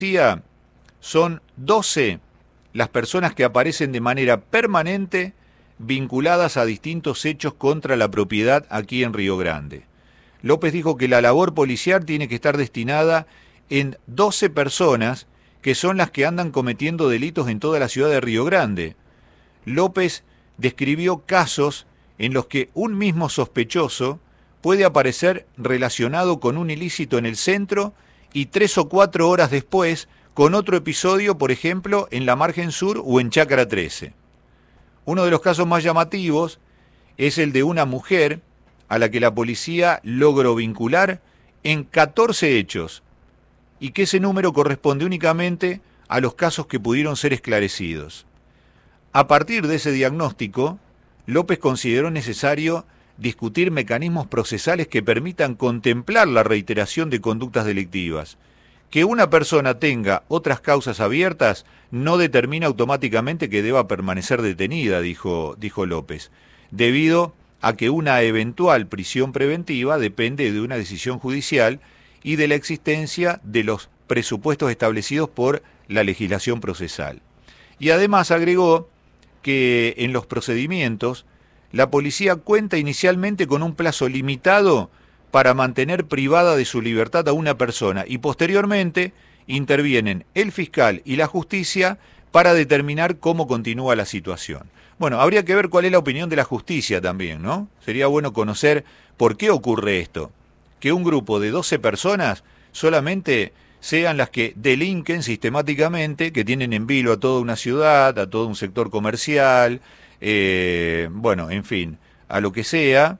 policía son 12 las personas que aparecen de manera permanente vinculadas a distintos hechos contra la propiedad aquí en Río Grande. López dijo que la labor policial tiene que estar destinada en 12 personas que son las que andan cometiendo delitos en toda la ciudad de Río Grande. López describió casos en los que un mismo sospechoso puede aparecer relacionado con un ilícito en el centro y 3 o 4 horas después con otro episodio, por ejemplo, en la margen sur o en Chácara 13. Uno de los casos más llamativos es el de una mujer a la que la policía logró vincular en 14 hechos y que ese número corresponde únicamente a los casos que pudieron ser esclarecidos. A partir de ese diagnóstico, López consideró necesario discutir mecanismos procesales que permitan contemplar la reiteración de conductas delictivas. Que una persona tenga otras causas abiertas no determina automáticamente que deba permanecer detenida, dijo López, debido a que una eventual prisión preventiva depende de una decisión judicial y de la existencia de los presupuestos establecidos por la legislación procesal. Y además agregó que en los procedimientos la policía cuenta inicialmente con un plazo limitado para mantener privada de su libertad a una persona y posteriormente intervienen el fiscal y la justicia para determinar cómo continúa la situación. Bueno, habría que ver cuál es la opinión de la justicia también, ¿no? Sería bueno conocer por qué ocurre esto. Que un grupo de 12 personas solamente sean las que delinquen sistemáticamente, que tienen en vilo a toda una ciudad, a todo un sector comercial, bueno, en fin, a lo que sea.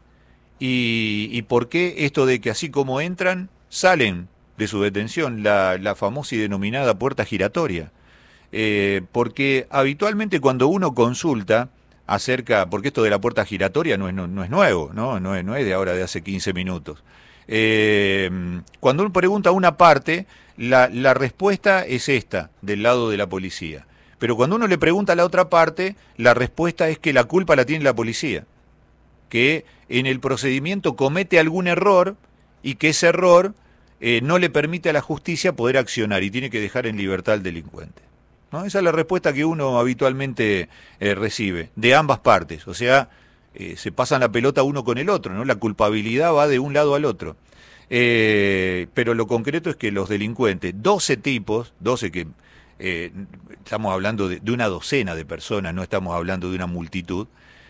Y por qué esto de que así como entran, salen de su detención, la famosa y denominada puerta giratoria. Porque habitualmente cuando uno consulta acerca, porque esto de la puerta giratoria no es nuevo, no es de ahora, de hace 15 minutos. Cuando uno pregunta a una parte, la respuesta es esta, del lado de la policía. Pero cuando uno le pregunta a la otra parte, la respuesta es que la culpa la tiene la policía. Que en el procedimiento comete algún error y que ese error no le permite a la justicia poder accionar y tiene que dejar en libertad al delincuente, ¿no? Esa es la respuesta que uno habitualmente recibe, de ambas partes. O sea, se pasan la pelota uno con el otro, ¿no? La culpabilidad va de un lado al otro. Pero lo concreto es que los delincuentes, 12 tipos, 12 que estamos hablando de una docena de personas, no estamos hablando de una multitud,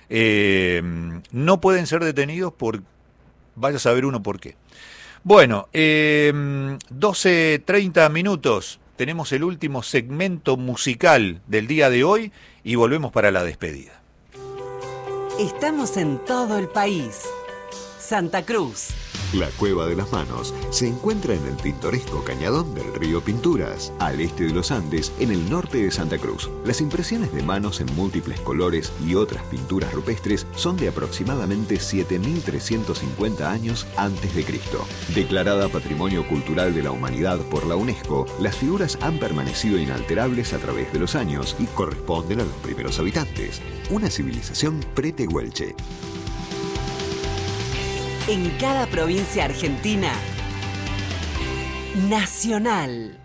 no pueden ser detenidos por, vaya a saber uno por qué. Bueno, 12:30 minutos, tenemos el último segmento musical del día de hoy y volvemos para la despedida. Estamos en todo el país. Santa Cruz. La Cueva de las Manos se encuentra en el pintoresco cañadón del río Pinturas, al este de los Andes, en el norte de Santa Cruz. Las impresiones de manos en múltiples colores y otras pinturas rupestres son de aproximadamente 7.350 años antes de Cristo. Declarada Patrimonio Cultural de la Humanidad por la UNESCO, las figuras han permanecido inalterables a través de los años y corresponden a los primeros habitantes, una civilización pretehuelche. En cada provincia argentina, Nacional.